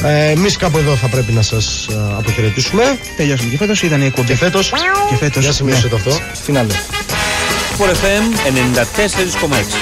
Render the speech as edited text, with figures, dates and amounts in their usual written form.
Εμείς κάπου εδώ θα πρέπει να σας αποχαιρετήσουμε. Τελειώσαμε και φέτος, ήταν η εκπομπή. Και φέτος. Για σημείωσε το αυτό. Φινάλε. Sport FM 94,6.